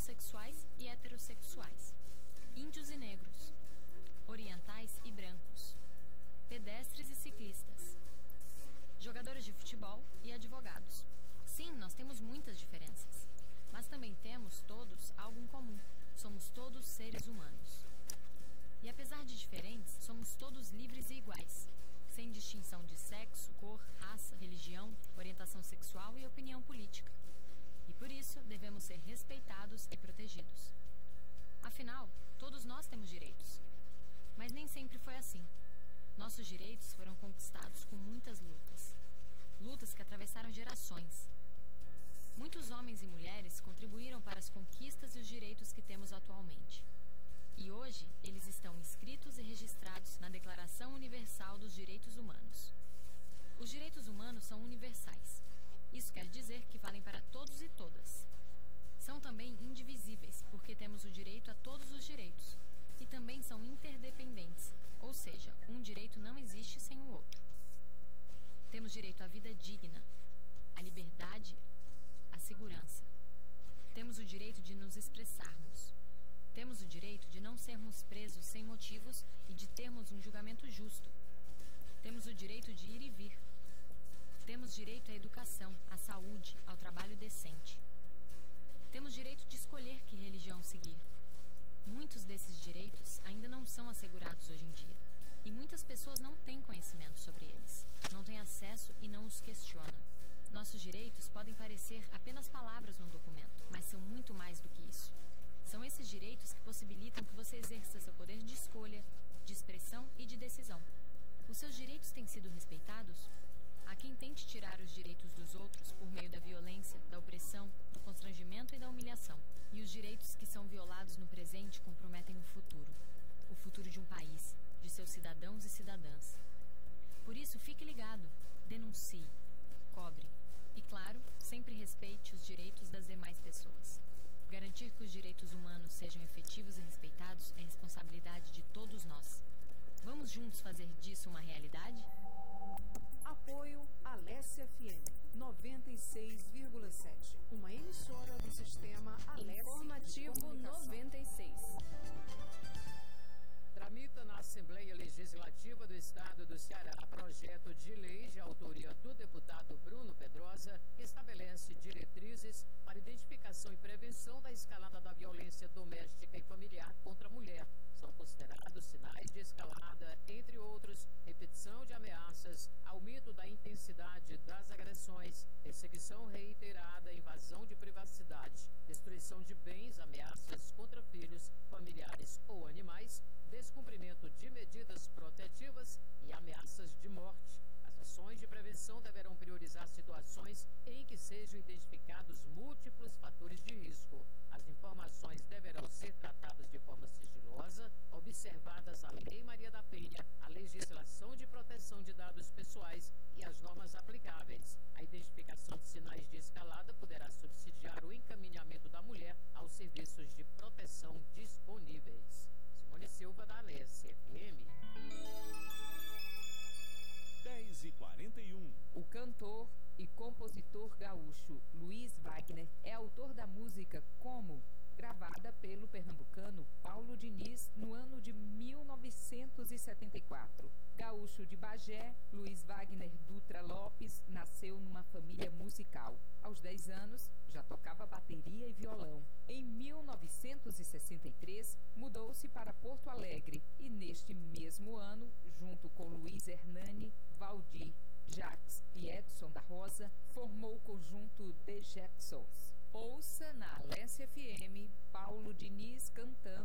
homossexuais e heterossexuais, índios e negros, orientais e brancos, pedestres e ciclistas, jogadores de futebol e advogados. Sim, nós temos muitas diferenças, mas também temos todos algo em comum. Somos todos seres humanos. E apesar de diferentes, somos todos livres e iguais, sem distinção de sexo, cor, raça, religião, orientação sexual e opinião política. E por isso devemos ser respeitados e protegidos. Afinal, todos nós temos direitos. Mas nem sempre foi assim. Nossos direitos foram conquistados com muitas lutas. Lutas que atravessaram gerações. Muitos homens e mulheres contribuíram para as conquistas e os direitos que temos atualmente. E hoje, eles estão inscritos e registrados na Declaração Universal dos Direitos Humanos. Os direitos humanos são universais. Isso quer dizer que valem para todos e todas. São também indivisíveis, porque temos o direito a todos os direitos. E também são interdependentes, ou seja, um direito não existe sem o outro. Temos direito à vida digna, à liberdade, à segurança. Temos o direito de nos expressarmos. Temos o direito de não sermos presos sem motivos e de termos um julgamento justo. Temos o direito de ir e vir. Temos direito à educação, à saúde, ao trabalho decente. Temos direito de escolher que religião seguir. Muitos desses direitos ainda não são assegurados hoje em dia. E muitas pessoas não têm conhecimento sobre eles, não têm acesso e não os questionam. Nossos direitos podem parecer apenas palavras num documento, mas são muito mais do que isso. São esses direitos que possibilitam que você exerça seu poder de escolha, de expressão e de decisão. Os seus direitos têm sido respeitados? Há quem tente tirar os direitos dos outros por meio da violência, da opressão, do constrangimento e da humilhação. E os direitos que são violados no presente comprometem o futuro de um país, de seus cidadãos e cidadãs. Por isso, fique ligado, denuncie, cobre e, claro, sempre respeite os direitos das demais pessoas. Garantir que os direitos humanos sejam efetivos e respeitados é responsabilidade de todos nós. Vamos juntos fazer disso uma realidade? Apoio Alessia FM 96,7, uma emissora do sistema Alessia Informativo 96. Tramita na Assembleia Legislativa do Estado do Ceará projeto de lei de autoria do deputado Bruno Pedrosa que estabelece diretrizes para identificação e prevenção da escalada da violência doméstica e familiar contra a mulher. São considerados sinais de escalada, entre outros, repetição de ameaças, aumento da intensidade das agressões, perseguição reiterada, invasão de privacidade, destruição de bens, ameaças contra filhos, familiares ou animais, descumprimento de medidas protetivas e ameaças de morte. As ações de prevenção deverão priorizar situações em que sejam identificados múltiplos fatores de risco. As informações deverão ser tratadas de forma sigilosa, observadas a Lei Maria da Penha, a legislação de proteção de dados pessoais e as normas aplicáveis. A identificação de sinais de escalada poderá subsidiar o encaminhamento da mulher aos serviços de proteção disponíveis. Simone Silva, da Alessia FM. 10h41. O cantor e compositor gaúcho Luiz Wagner é autor da música Como, gravada pelo pernambucano Paulo Diniz no ano de 1974. Gaúcho de Bagé, Luiz Wagner Dutra Lopes nasceu numa família musical. Aos 10 anos, já tocava bateria e violão. Em 1963, mudou-se para Porto Alegre e, neste mesmo ano, junto com Luiz Hernani, Valdir, Jacques e Edson da Rosa, formou o conjunto The Jacksons. Ouça na Alessia FM Paulo Diniz cantando